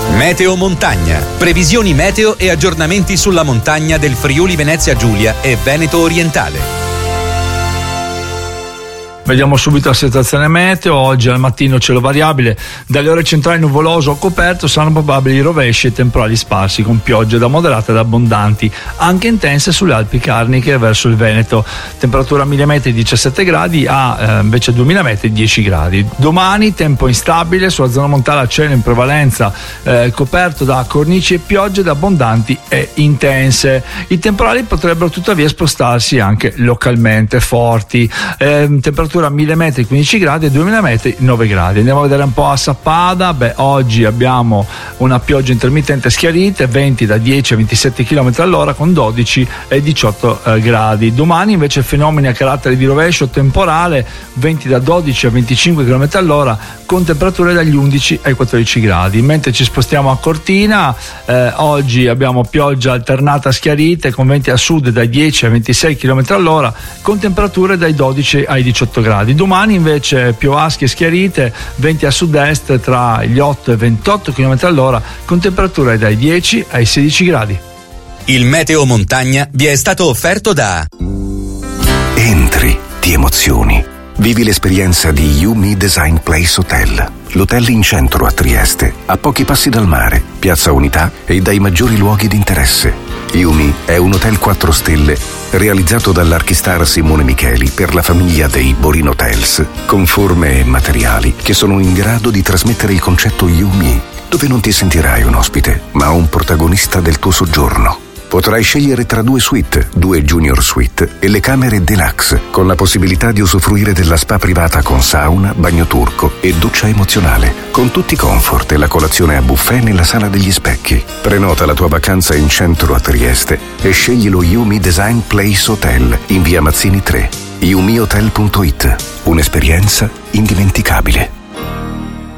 Meteo Montagna. Previsioni meteo e aggiornamenti sulla montagna del Friuli Venezia Giulia e Veneto Orientale. Vediamo subito la situazione meteo. Oggi al mattino cielo variabile, dalle ore centrali nuvoloso o coperto, saranno probabili rovesci e temporali sparsi con piogge da moderate ad abbondanti, anche intense sulle Alpi Carniche verso il Veneto. Temperatura a 1000 metri 17 gradi, invece a 2000 metri 10 gradi. Domani tempo instabile, sulla zona montana cielo in prevalenza coperto da cornici e piogge da abbondanti e intense. I temporali potrebbero tuttavia spostarsi anche localmente forti. Temperatura a 1000 metri 15 gradi e 2000 metri 9 gradi. Andiamo a vedere un po' a Sappada. Oggi abbiamo una pioggia intermittente schiarite, venti da 10 a 27 km all'ora con 12 e 18 gradi. Domani invece fenomeni a carattere di rovescio temporale, venti da 12 a 25 km all'ora con temperature dagli 11 ai 14 gradi. Mentre ci spostiamo a Cortina, oggi abbiamo pioggia alternata a schiarite con venti a sud dai 10 a 26 km all'ora con temperature dai 12 ai 18 gradi. Domani invece piovaschi e schiarite, venti a sud-est tra gli 8 e 28 km all'ora con temperature dai 10 ai 16 gradi. Il Meteo Montagna vi è stato offerto da Entri, ti emozioni. Vivi l'esperienza di YuMi Design Place Hotel. L'hotel in centro a Trieste, a pochi passi dal mare, Piazza Unità e dai maggiori luoghi di interesse. YuMi è un hotel 4 stelle realizzato dall'archistar Simone Micheli per la famiglia dei Borin Hotels, con forme e materiali che sono in grado di trasmettere il concetto YuMi, dove non ti sentirai un ospite, ma un protagonista del tuo soggiorno. Potrai scegliere tra 2 suite, 2 junior suite e le camere deluxe, con la possibilità di usufruire della spa privata con sauna, bagno turco e doccia emozionale, con tutti i comfort e la colazione a buffet nella sala degli specchi. Prenota la tua vacanza in centro a Trieste e scegli lo YuMi Design Place Hotel in via Mazzini 3. yumihotel.it. Un'esperienza indimenticabile.